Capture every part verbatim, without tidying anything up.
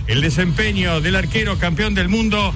el desempeño del arquero campeón del mundo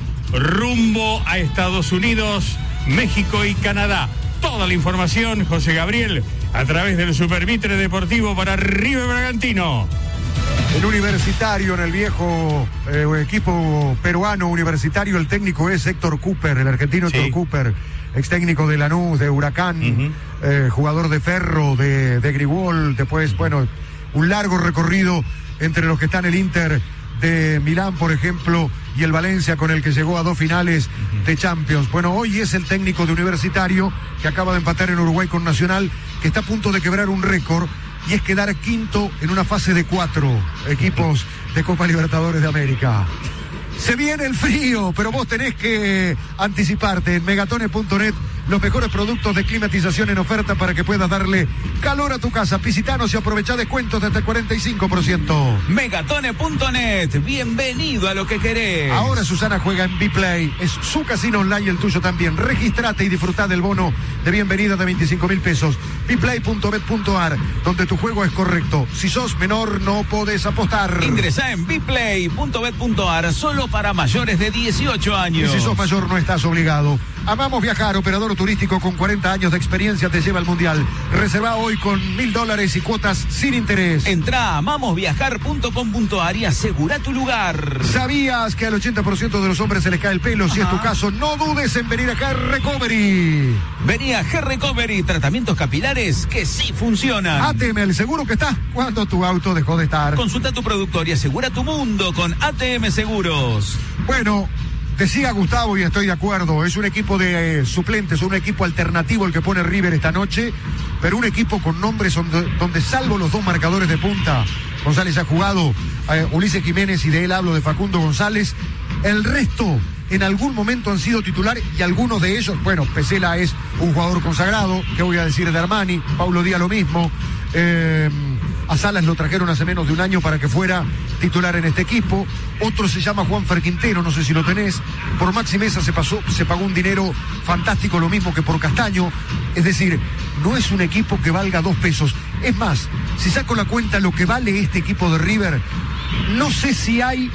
rumbo a Estados Unidos, México y Canadá. Toda la información, José Gabriel, a través del Supervitre Deportivo para River Bragantino. El Universitario, en el viejo eh, equipo peruano universitario, el técnico es Héctor Cooper, el argentino Héctor sí. Cooper, ex técnico de Lanús, de Huracán, uh-huh. eh, jugador de Ferro, de, de Grigol, después, bueno, un largo recorrido entre los que están el Inter de Milán, por ejemplo, y el Valencia, con el que llegó a dos finales uh-huh. de Champions. Bueno, hoy es el técnico de Universitario, que acaba de empatar en Uruguay con Nacional, que está a punto de quebrar un récord, y es quedar quinto en una fase de cuatro equipos de Copa Libertadores de América. Se viene el frío, pero vos tenés que anticiparte en megatones punto net, los mejores productos de climatización en oferta para que puedas darle calor a tu casa. Visitanos y aprovechá descuentos de hasta el cuarenta y cinco por ciento. megatones punto net, bienvenido a lo que querés. Ahora Susana juega en B-Play, es su casino online y el tuyo también. Registrate y disfrutá del bono de bienvenida de veinticinco mil pesos. b play punto bet punto a r, donde tu juego es correcto. Si sos menor, no podés apostar. Ingresá en b play punto bet punto a r, solo para mayores de dieciocho años. Y si sos mayor, no estás obligado. Amamos Viajar, operador turístico con cuarenta años de experiencia, te lleva al Mundial. Reserva hoy con mil dólares y cuotas sin interés. Entrá a amamos viajar punto com punto a r y asegura tu lugar. ¿Sabías que al ochenta por ciento de los hombres se les cae el pelo? Ajá. Si es tu caso, no dudes en venir a Hair Recovery. Vení a Hair Recovery, tratamientos capilares que sí funcionan. A T M, el seguro que está cuando tu auto dejó de estar. Consulta a tu productor y asegura tu mundo con A T M Seguros. Bueno, decía Gustavo, y estoy de acuerdo, es un equipo de eh, suplentes, un equipo alternativo el que pone River esta noche, pero un equipo con nombres donde, donde salvo los dos marcadores de punta, González ha jugado, eh, Ulises Jiménez, y de él hablo de Facundo González, el resto en algún momento han sido titular, y algunos de ellos, bueno, Pesela es un jugador consagrado, ¿qué voy a decir de Armani? Paulo Díaz lo mismo, eh, a Salas lo trajeron hace menos de un año para que fuera titular en este equipo. Otro se llama Juanfer Quintero, no sé si lo tenés. Por Maxi Mesa se pasó, se pagó un dinero fantástico, lo mismo que por Castaño. Es decir, no es un equipo que valga dos pesos. Es más, si saco la cuenta lo que vale este equipo de River, no sé si hay,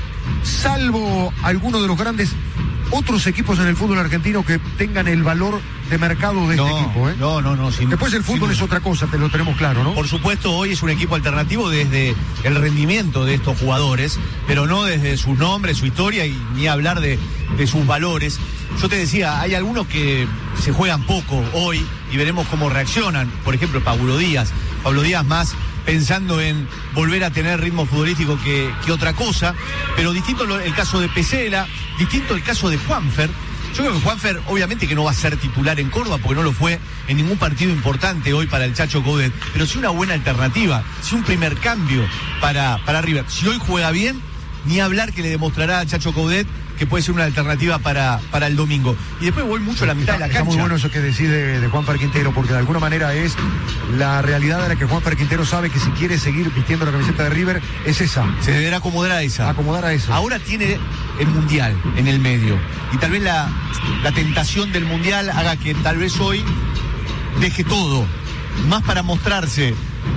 salvo alguno de los grandes, otros equipos en el fútbol argentino que tengan el valor de mercado de no, este equipo, ¿eh? No, no, no. Sin, Después el fútbol es otra cosa, te lo tenemos claro, ¿no? Por supuesto, hoy es un equipo alternativo desde el rendimiento de estos jugadores, pero no desde su nombre, su historia, y ni hablar de, de sus valores. Yo te decía, hay algunos que se juegan poco hoy y veremos cómo reaccionan. Por ejemplo, Pablo Díaz. Pablo Díaz más pensando en volver a tener ritmo futbolístico que, que otra cosa, pero distinto el caso de Pesela, distinto el caso de Juanfer. Yo creo que Juanfer obviamente que no va a ser titular en Córdoba porque no lo fue en ningún partido importante hoy para el Chacho Coudet, pero sí una buena alternativa, sí un primer cambio para, para River. Si hoy juega bien, ni hablar que le demostrará al Chacho Coudet que puede ser una alternativa para, para el domingo. Y después voy mucho a la mitad está, de la cancha. Está muy bueno eso que decide de Juanfer Quintero, porque de alguna manera es la realidad de la que Juanfer Quintero sabe que si quiere seguir vistiendo la camiseta de River, es esa. Se deberá acomodar a esa. Acomodar a eso. Ahora tiene el Mundial en el medio. Y tal vez la, la tentación del Mundial haga que tal vez hoy deje todo. Más para mostrarse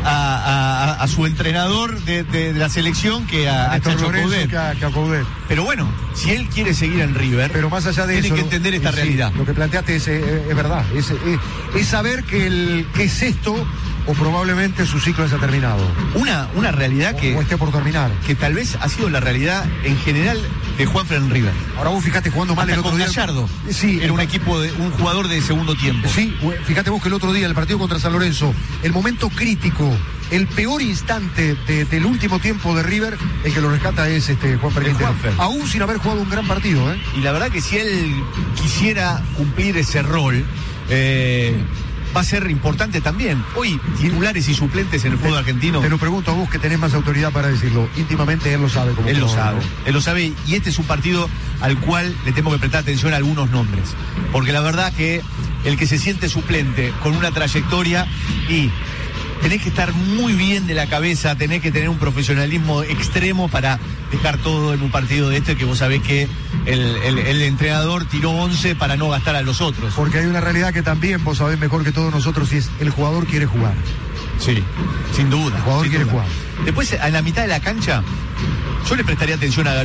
a, a, a su entrenador de, de, de la selección que a, a Chacho Coudet. Que a, que a Coudet. Pero bueno, si él quiere seguir en River, pero más allá de tiene eso, que entender esta sí, realidad. Lo que planteaste es, es, es verdad, es, es, es saber que, el, que es esto, o probablemente su ciclo se ha terminado. Una, una realidad o, que, o esté por terminar. Que tal vez ha sido la realidad en general de Juanfer en River. Ahora vos fijate jugando mal. Hasta el otro con día. Gallardo. Sí, era un equipo de un jugador de segundo tiempo. Sí, fíjate vos que el otro día, el partido contra San Lorenzo, el momento crítico, el peor instante de, del último tiempo de River, el que lo rescata es este Juanfer Quintero. Aún sin haber jugado un gran partido, ¿eh? Y la verdad que si él quisiera cumplir ese rol, eh, va a ser importante también. Hoy, titulares y suplentes en el fútbol argentino. Te lo pregunto a vos, que tenés más autoridad para decirlo. Íntimamente él lo sabe. Como él lo sabe. Él lo sabe, y este es un partido al cual le tengo que prestar atención a algunos nombres. Porque la verdad que el que se siente suplente con una trayectoria, y tenés que estar muy bien de la cabeza, tenés que tener un profesionalismo extremo para dejar todo en un partido de este, que vos sabés que el, el, el entrenador tiró once para no gastar a los otros. Porque hay una realidad que también vos sabés mejor que todos nosotros, y es el jugador quiere jugar. Sí, sin duda. El jugador sin quiere duda. jugar. Después, en la mitad de la cancha, yo le prestaría atención a